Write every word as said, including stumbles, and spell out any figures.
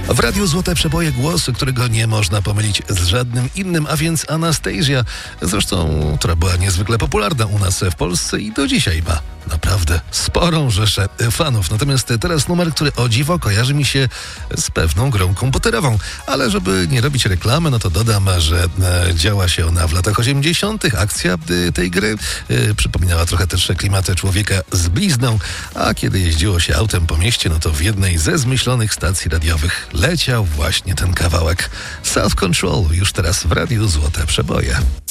W Radiu Złote Przeboje głos, którego nie można pomylić z żadnym innym, a więc Anastasia, zresztą, która była niezwykle popularna u nas w Polsce i do dzisiaj ma naprawdę sporą rzeszę fanów. Natomiast teraz numer, który o dziwo kojarzy mi się z pewną grą komputerową. Ale żeby nie robić reklamy, no to dodam, że e, działa się ona w latach osiemdziesiątych. Akcja e, tej gry e, przypominała trochę też klimaty człowieka z blizną, a kiedy jeździło się autem po mieście, no to w jednej ze zmyślonych stacji radiowych leciał właśnie ten kawałek. Self Control już teraz w Radiu Złote Przeboje.